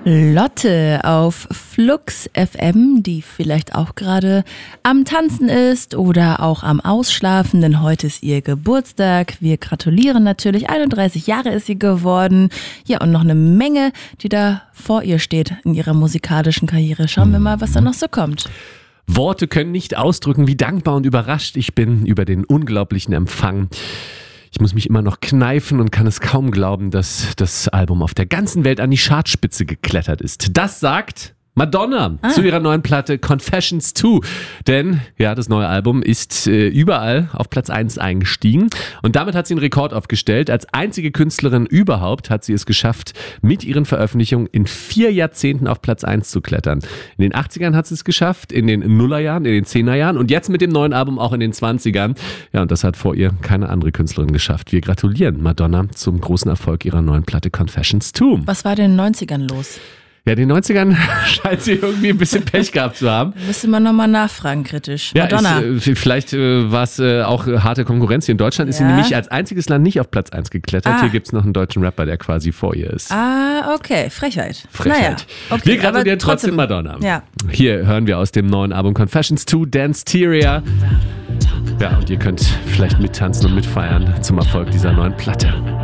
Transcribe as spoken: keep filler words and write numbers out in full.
Lotte auf Flux F M, die vielleicht auch gerade am Tanzen ist oder auch am Ausschlafen, denn heute ist ihr Geburtstag. Wir gratulieren natürlich, einunddreißig Jahre ist sie geworden. Ja, und noch eine Menge, die da vor ihr steht in ihrer musikalischen Karriere. Schauen wir mal, was da noch so kommt. Worte können nicht ausdrücken, wie dankbar und überrascht ich bin über den unglaublichen Empfang. Ich muss mich immer noch kneifen und kann es kaum glauben, dass das Album auf der ganzen Welt an die Chartspitze geklettert ist. Das sagt Madonna ah. zu ihrer neuen Platte Confessions zwei. Denn ja, das neue Album ist äh, überall auf Platz eins eingestiegen. Und damit hat sie einen Rekord aufgestellt. Als einzige Künstlerin überhaupt hat sie es geschafft, mit ihren Veröffentlichungen in vier Jahrzehnten auf Platz eins zu klettern. In den achtzigern hat sie es geschafft, in den Nullerjahren, in den Zehnerjahren und jetzt mit dem neuen Album auch in den zwanzigern. Ja, und das hat vor ihr keine andere Künstlerin geschafft. Wir gratulieren Madonna zum großen Erfolg ihrer neuen Platte Confessions zwei. Was war denn in den neunzigern los? Ja, in den neunzigern scheint sie irgendwie ein bisschen Pech gehabt zu haben. Müsste man nochmal nachfragen, kritisch. Ja, Madonna. Ist, äh, vielleicht äh, war es äh, auch äh, harte Konkurrenz. Hier in Deutschland ist ja. sie nämlich als einziges Land nicht auf Platz eins geklettert. Ah. Hier gibt es noch einen deutschen Rapper, der quasi vor ihr ist. Ah, okay. Frechheit. Frechheit. Naja, okay, wir gratulieren trotzdem, trotzdem Madonna. Ja. Hier hören wir aus dem neuen Album Confessions zwei Dance-Teria. Ja, und ihr könnt vielleicht mittanzen und mitfeiern zum Erfolg dieser neuen Platte.